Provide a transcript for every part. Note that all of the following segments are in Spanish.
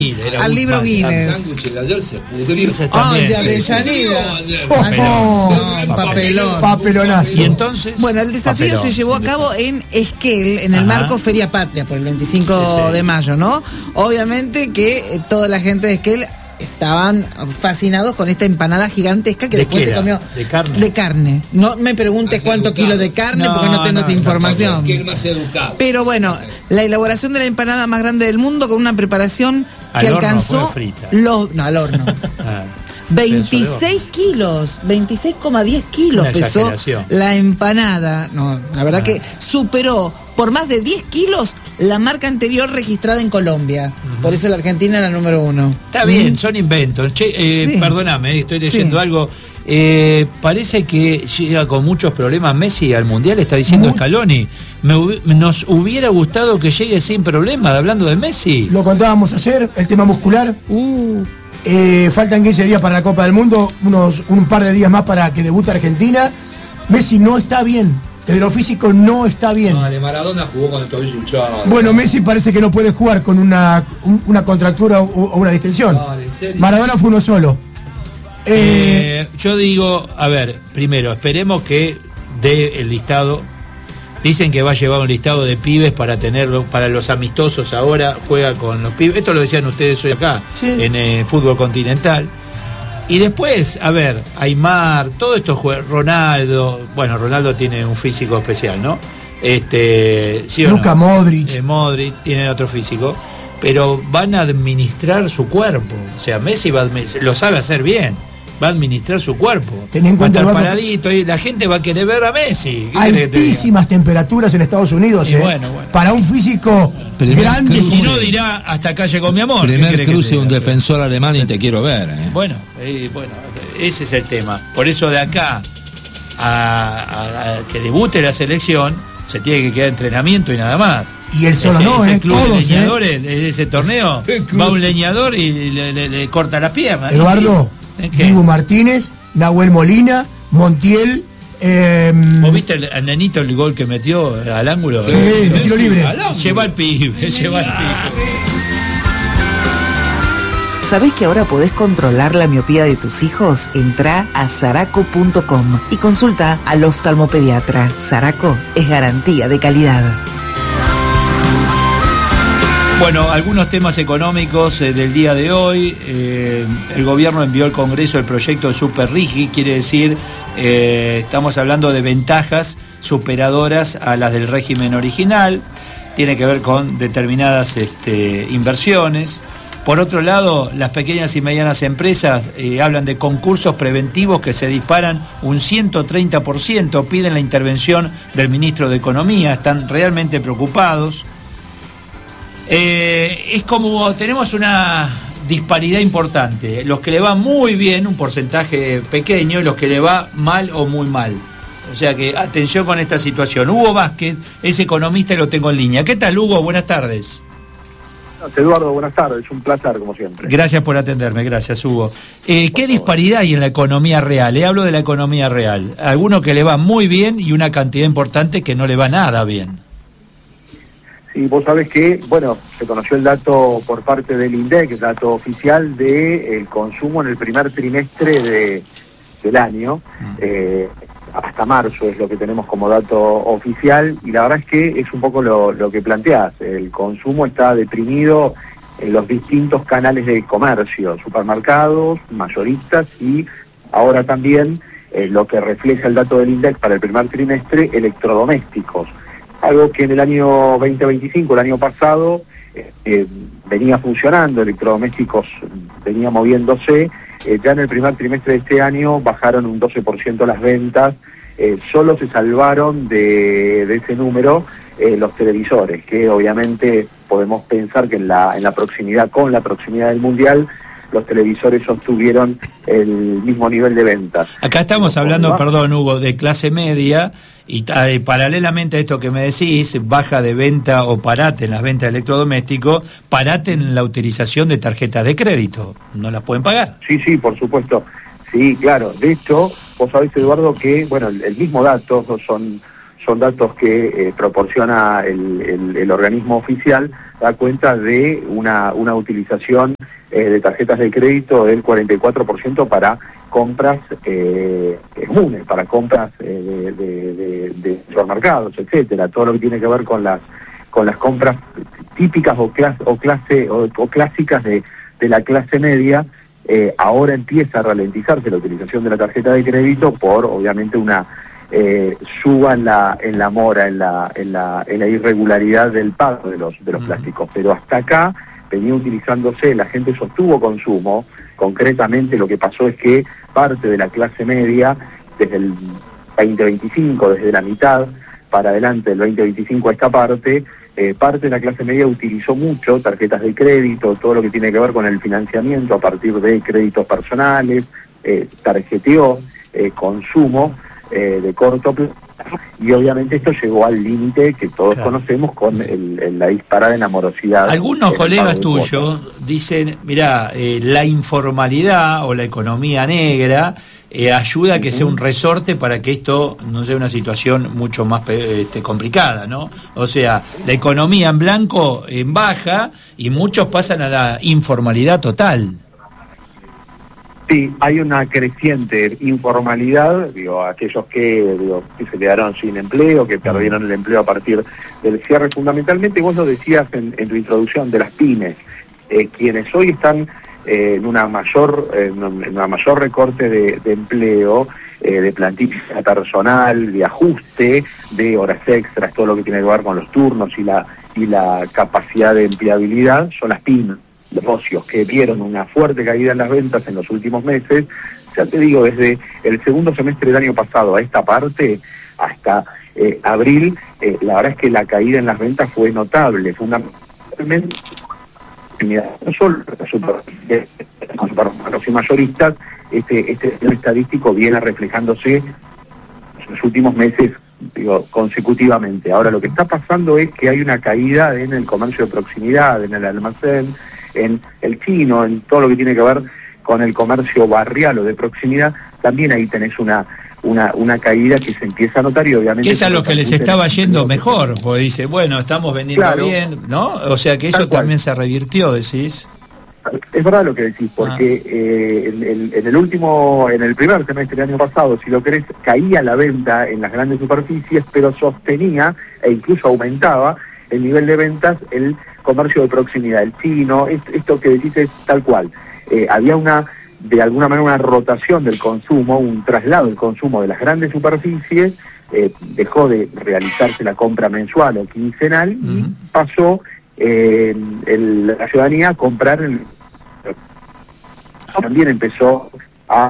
al libro Guinness. El sándwich de ayer se pudrió. Ay, de Avellaneda. Papelonazo. Y entonces. Bueno, el desafío se llevó a cabo en Esquel, en el marco Feria Patria, por el 25 de mayo, ¿no? Obviamente que toda la gente de Esquel estaban fascinados con esta empanada gigantesca que después se comió de carne. No me preguntes cuántos kilos de carne porque no tengo esa información. Pero bueno, la elaboración de la empanada más grande del mundo con una preparación que alcanzó al horno. 26 kilos, 26,10 kilos pesó la empanada. No, la verdad que superó por más de 10 kilos la marca anterior registrada en Colombia. Por eso la Argentina era la número 1. Está bien, son inventos. Perdóname, estoy leyendo algo. Parece que llega con muchos problemas Messi al Mundial, está diciendo Scaloni. Nos hubiera gustado que llegue sin problemas, hablando de Messi. Lo contábamos ayer, el tema muscular. Faltan 15 días para la Copa del Mundo, un par de días más para que debute Argentina. Messi no está bien. Desde lo físico no está bien. No, de Maradona jugó con el tobillo hinchado. Bueno, Messi parece que no puede jugar con una contractura o una distensión. No, ¿en serio? Maradona fue uno solo. Yo digo, a ver, primero, esperemos que dé el listado. Dicen que va a llevar un listado de pibes para tenerlo, para los amistosos ahora, juega con los pibes. Esto lo decían ustedes hoy acá, en fútbol continental. Y después, a ver, Aymar, todo esto juega, Ronaldo tiene un físico especial, ¿no? ¿Sí o Luka Modric. Modric tiene otro físico, pero van a administrar su cuerpo. O sea, Messi lo sabe hacer bien. Va a administrar su cuerpo. Ten en cuenta, va a estar paradito y la gente va a querer ver a Messi. Altísimas temperaturas en Estados Unidos, bueno. Para un físico grande. Si no dirá, hasta acá llegó mi amor. Primer cruce un defensor alemán y te quiero ver. Bueno, ese es el tema. Por eso de acá a que debute la selección se tiene que quedar entrenamiento y nada más. Y él solo ese club todos, de leñadores, de ese torneo, va un leñador y le corta las piernas. Eduardo, Dibu Martínez, Nahuel Molina, Montiel. ¿Vos viste al nenito el gol que metió al ángulo? Sí, el tiro libre. Lleva al pibe, ¿Sabés que ahora podés controlar la miopía de tus hijos? Entrá a Saraco.com y consulta al oftalmopediatra. Saraco es garantía de calidad. Bueno, algunos temas económicos del día de hoy. El gobierno envió al Congreso el proyecto de Superrigi, quiere decir, estamos hablando de ventajas superadoras a las del régimen original. Tiene que ver con determinadas inversiones. Por otro lado, las pequeñas y medianas empresas hablan de concursos preventivos que se disparan un 130%, piden la intervención del ministro de Economía, están realmente preocupados. Es como tenemos una disparidad importante, los que le va muy bien, un porcentaje pequeño, y los que le va mal o muy mal. O sea que atención con esta situación. Hugo Vázquez es economista y lo tengo en línea. ¿Qué tal, Hugo? Buenas tardes. Eduardo, buenas tardes, un placer como siempre. Gracias por atenderme, gracias, Hugo. ¿Qué disparidad hay en la economía real? Hablo de la economía real. Alguno que le va muy bien y una cantidad importante que no le va nada bien. Sí, vos sabés que, se conoció el dato por parte del INDEC, el dato oficial del consumo en el primer trimestre del año. Hasta marzo es lo que tenemos como dato oficial, y la verdad es que es un poco lo que planteás. El consumo está deprimido en los distintos canales de comercio, supermercados, mayoristas y ahora también lo que refleja el dato del INDEC para el primer trimestre, electrodomésticos. Algo que en el año 2025, el año pasado, venía funcionando, electrodomésticos venía moviéndose. Ya en el primer trimestre de este año bajaron un 12% las ventas, solo se salvaron de ese número los televisores, que obviamente podemos pensar que en la proximidad, con la proximidad del Mundial, los televisores sostuvieron el mismo nivel de ventas. Acá estamos hablando, perdón, Hugo, de clase media, y paralelamente a esto que me decís, baja de venta o parate en las ventas de electrodomésticos, parate en la utilización de tarjetas de crédito. ¿No las pueden pagar? Sí, por supuesto. Sí, claro. De hecho, vos sabés, Eduardo, que el mismo dato son son datos que proporciona el organismo oficial, da cuenta de una utilización de tarjetas de crédito del 44% para compras comunes, para compras de supermercados, etcétera, todo lo que tiene que ver con las compras típicas o clásicas de la clase media. Ahora empieza a ralentizarse la utilización de la tarjeta de crédito por, obviamente, una suba en la mora, en la irregularidad del pago de los plásticos. Pero hasta acá venía utilizándose, la gente sostuvo consumo. Concretamente lo que pasó es que parte de la clase media, desde el 2025, desde la mitad para adelante del 2025 a esta parte de la clase media utilizó mucho tarjetas de crédito, todo lo que tiene que ver con el financiamiento a partir de créditos personales, tarjeteó, consumo de corto plazo, y obviamente esto llegó al límite que todos conocemos con la disparada en la morosidad. Algunos colegas tuyos dicen, mirá, la informalidad o la economía negra ayuda a que sea un resorte para que esto no sea una situación mucho más complicada, ¿no? O sea, la economía en blanco en baja y muchos pasan a la informalidad total. Sí, hay una creciente informalidad, aquellos que se quedaron sin empleo, que perdieron el empleo a partir del cierre, fundamentalmente, vos lo decías en tu introducción, de las pymes, quienes hoy están en una mayor recorte de empleo, de plantilla personal, de ajuste, de horas extras, todo lo que tiene que ver con los turnos y la capacidad de empleabilidad, son las pymes, los negocios que vieron una fuerte caída en las ventas en los últimos meses. Ya te digo, desde el segundo semestre del año pasado a esta parte, hasta abril, la verdad es que la caída en las ventas fue notable, fundamentalmente no solo con supermercados y mayoristas. Este estadístico viene reflejándose en los últimos meses, consecutivamente. Ahora, lo que está pasando es que hay una caída en el comercio de proximidad, en el almacén, en el chino, en todo lo que tiene que ver con el comercio barrial o de proximidad. También ahí tenés una caída que se empieza a notar, y obviamente... Que es a lo que les estaba yendo mejor, porque dice, bueno, estamos vendiendo bien, ¿no? O sea que eso también se revirtió, decís. Es verdad lo que decís, porque en el primer semestre del año pasado, si lo querés, caía la venta en las grandes superficies, pero sostenía e incluso aumentaba el nivel de ventas el comercio de proximidad, el chino. Esto que decís es tal cual. Había de alguna manera una rotación del consumo, un traslado del consumo de las grandes superficies, dejó de realizarse la compra mensual o quincenal y pasó la ciudadanía a comprar. También empezó a...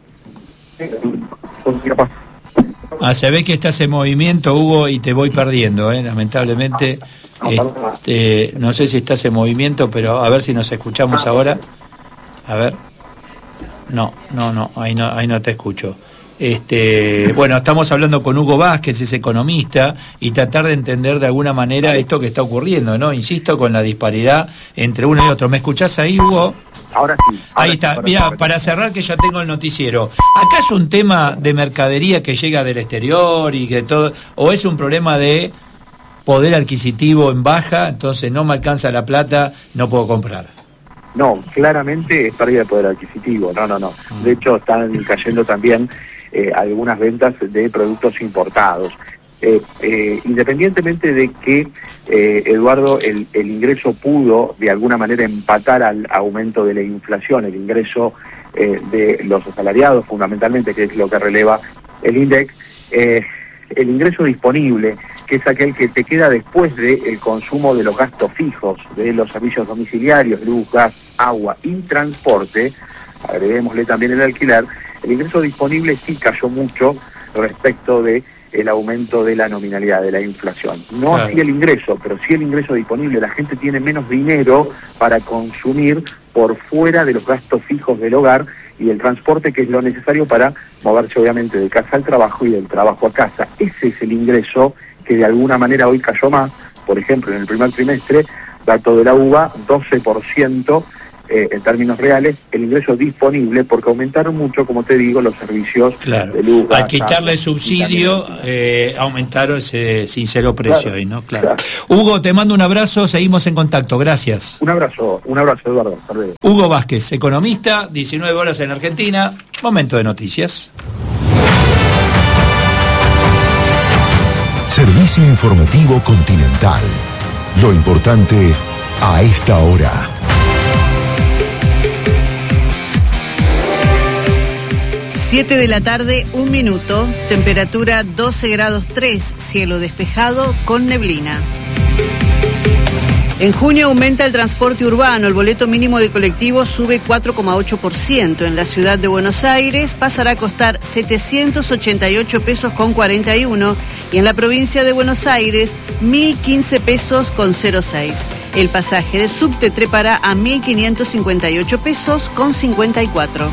se ve que estás en movimiento, Hugo, y te voy perdiendo, lamentablemente. No sé si estás en movimiento, pero a ver si nos escuchamos ahora. A ver. No, ahí no te escucho. Bueno, estamos hablando con Hugo Vázquez, es economista, y tratar de entender de alguna manera esto que está ocurriendo, ¿no? Insisto, con la disparidad entre uno y otro. ¿Me escuchás ahí, Hugo? Ahora sí. Ahí está. Mira, para cerrar, que ya tengo el noticiero. ¿Acá es un tema de mercadería que llega del exterior y que todo, o es un problema de poder adquisitivo en baja, entonces no me alcanza la plata, no puedo comprar? No, claramente es pérdida de poder adquisitivo. No. De hecho, están cayendo también algunas ventas de productos importados. Independientemente de que, Eduardo, el ingreso pudo de alguna manera empatar al aumento de la inflación, el ingreso de los asalariados fundamentalmente, que es lo que releva el INDEC, el ingreso disponible, que es aquel que te queda después del consumo de los gastos fijos, de los servicios domiciliarios, luz, gas, agua y transporte, agreguémosle también el alquiler. El ingreso disponible sí cayó mucho respecto de el aumento de la nominalidad, de la inflación. No así el ingreso, pero sí el ingreso disponible. La gente tiene menos dinero para consumir por fuera de los gastos fijos del hogar y del transporte, que es lo necesario para moverse obviamente de casa al trabajo y del trabajo a casa. Ese es el ingreso que de alguna manera hoy cayó más. Por ejemplo, en el primer trimestre, dato de la UBA, 12% en términos reales, el ingreso disponible, porque aumentaron mucho, como te digo, los servicios de luz. Al quitarle el subsidio, aumentaron ese sincero precio ahí, ¿no? Claro. Hugo, te mando un abrazo, seguimos en contacto, gracias. Un abrazo, Eduardo. Hasta luego. Hugo Vázquez, economista, 19 horas en Argentina, momento de noticias. Servicio informativo Continental. Lo importante a esta hora. 7 de la tarde, 1 minuto, temperatura 12 grados 3, cielo despejado con neblina. En junio aumenta el transporte urbano, el boleto mínimo de colectivo sube 4,8%. En la ciudad de Buenos Aires pasará a costar 788 pesos con 41 y en la provincia de Buenos Aires 1.015 pesos con 06. El pasaje de subte trepará a 1.558 pesos con 54.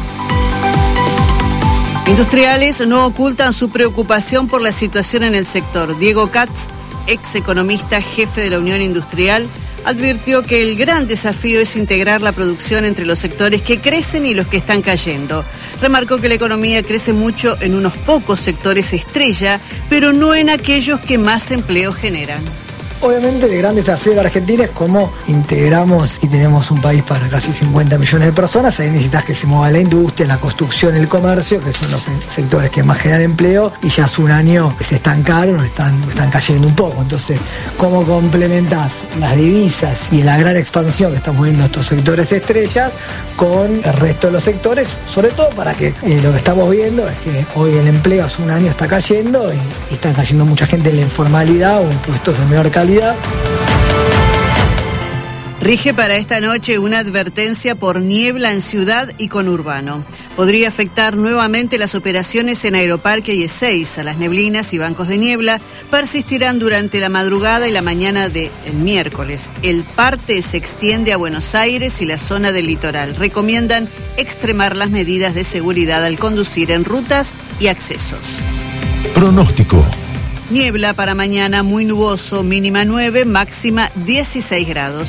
Industriales no ocultan su preocupación por la situación en el sector. Diego Katz, ex economista jefe de la Unión Industrial, advirtió que el gran desafío es integrar la producción entre los sectores que crecen y los que están cayendo. Remarcó que la economía crece mucho en unos pocos sectores estrella, pero no en aquellos que más empleo generan. Obviamente el gran desafío de la Argentina es cómo integramos y tenemos un país para casi 50 millones de personas. Ahí necesitas que se mueva la industria, la construcción, el comercio, que son los sectores que más generan empleo, y ya hace un año se estancaron, están cayendo un poco. Entonces, ¿cómo complementás las divisas y la gran expansión que estamos viendo estos sectores estrellas con el resto de los sectores? Sobre todo para que lo que estamos viendo es que hoy el empleo hace un año está cayendo y están cayendo mucha gente en la informalidad o en puestos de menor calidad. Rige para esta noche una advertencia por niebla en ciudad y conurbano. Podría afectar nuevamente las operaciones en Aeroparque y Ezeiza. Las neblinas y bancos de niebla persistirán durante la madrugada y la mañana del miércoles. El parte se extiende a Buenos Aires y la zona del litoral. Recomiendan extremar las medidas de seguridad al conducir en rutas y accesos. Pronóstico. Niebla para mañana, muy nuboso, mínima 9, máxima 16 grados.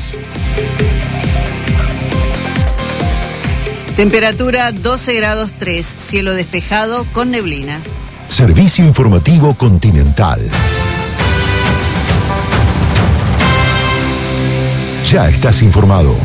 Temperatura 12 grados 3, cielo despejado con neblina. Servicio informativo Continental. Ya estás informado.